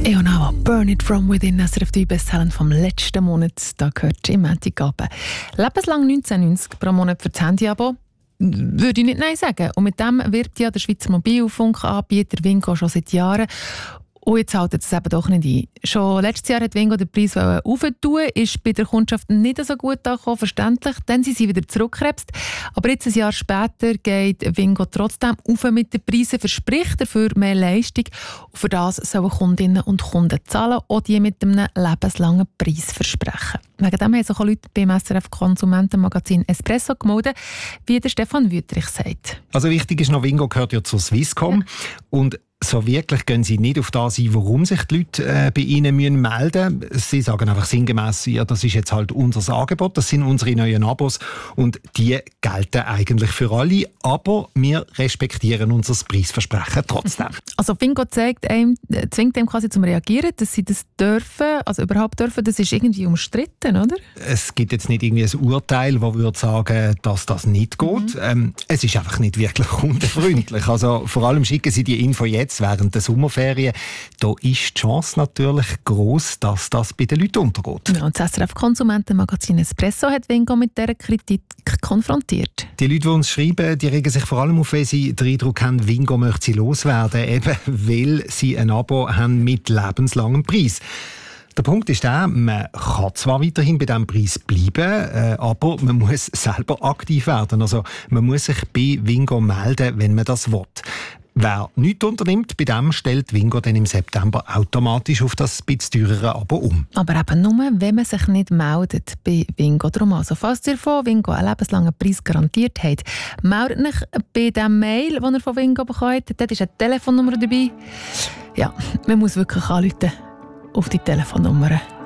Eonava, Burn It From Within, SRF 3 Bestseller vom letzten Monat. Da gehört im Montagabend. Lebenslang 19,90 pro Monat für das Handy-Abo. Würde ich nicht nein sagen. Und mit dem wirbt ja der Schweizer Mobilfunkanbieter Wingo schon seit Jahren. Und jetzt haltet es eben doch nicht ein. Schon letztes Jahr hat Wingo den Preis aufentun, ist bei der Kundschaft nicht so gut angekommen, verständlich. Dann sind sie wieder zurückgekrebst. Aber jetzt, ein Jahr später, geht Wingo trotzdem auf mit den Preisen, verspricht dafür mehr Leistung. Und für das sollen Kundinnen und Kunden zahlen, auch die mit einem lebenslangen Preisversprechen. Wegen dem haben sich auch Leute beim SRF Konsumentenmagazin Espresso gemeldet, wie der Stefan Wüttrich sagt. Also wichtig ist noch, Wingo gehört ja zur Swisscom. Ja. Und so wirklich gehen sie nicht auf das ein, warum sich die Leute bei ihnen melden müssen. Sie sagen einfach sinngemäss, ja, das ist jetzt halt unser Angebot, das sind unsere neuen Abos und die gelten eigentlich für alle, aber wir respektieren unser Preisversprechen trotzdem. Also Wingo zwingt einem quasi zum Reagieren, dass sie das dürfen, also überhaupt dürfen, das ist irgendwie umstritten, oder? Es gibt jetzt nicht irgendwie ein Urteil, das würde sagen, dass das nicht geht. Es ist einfach nicht wirklich kundenfreundlich. Also vor allem schicken sie die Info jetzt während der Sommerferien. Da ist die Chance natürlich gross, dass das bei den Leuten untergeht. Ja, und das SRF Konsumentenmagazin Espresso hat Wingo mit dieser Kritik konfrontiert. Die Leute, die uns schreiben, die regen sich vor allem auf, wenn sie den Eindruck haben, Wingo möchte sie loswerden, eben weil sie ein Abo haben mit lebenslangem Preis. Der Punkt ist der, man kann zwar weiterhin bei diesem Preis bleiben, aber man muss selber aktiv werden. Also man muss sich bei Wingo melden, wenn man das will. Wer nichts unternimmt, bei dem stellt Wingo dann im September automatisch auf das bisschen teurere Abo um. Aber eben nur, wenn man sich nicht meldet bei Wingo. Darum also, falls ihr von Wingo einen lebenslangen Preis garantiert habt, meldet euch bei dem Mail, das ihr von Wingo bekommt. Dort ist eine Telefonnummer dabei. Ja, man muss wirklich anrufen auf die Telefonnummer.